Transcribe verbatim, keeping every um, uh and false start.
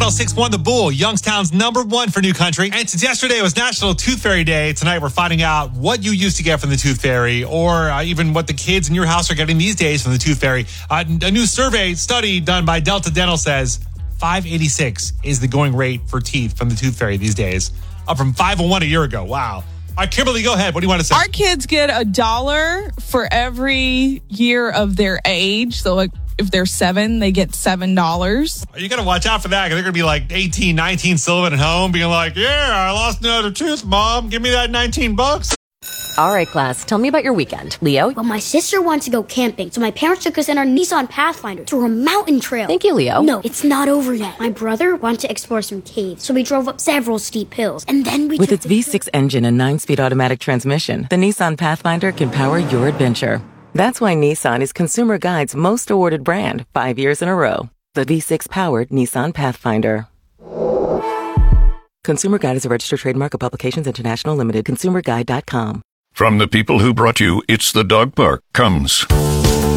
oh six point one The Bull, Youngstown's number one for new country. And since yesterday was National Tooth Fairy Day, tonight we're finding out what you used to get from the Tooth Fairy, or uh, even what the kids in your house are getting these days from the Tooth Fairy. Uh, a new survey study done by Delta Dental says five eighty-six is the going rate for teeth from the Tooth Fairy these days, up from five oh one a year ago. Wow. All right, Kimberly, go ahead. What do you want to say? Our kids get a dollar for every year of their age. So, like, if they're seven, they get seven dollars. You got to watch out for that, because they're going to be like eighteen, nineteen, still living at home, being like, yeah, I lost another tooth, Mom. Give me that nineteen bucks. All right, class, tell me about your weekend. Leo? Well, my sister wanted to go camping, so my parents took us in our Nissan Pathfinder to a mountain trail. Thank you, Leo. No, it's not over yet. My brother wanted to explore some caves, so we drove up several steep hills, and then we With took its V six engine and nine-speed automatic transmission, the Nissan Pathfinder can power your adventure. That's why Nissan is Consumer Guide's most awarded brand five years in a row. The V six-powered Nissan Pathfinder. Consumer Guide is a registered trademark of Publications International Limited. consumer guide dot com. From the people who brought you It's the Dog Park comes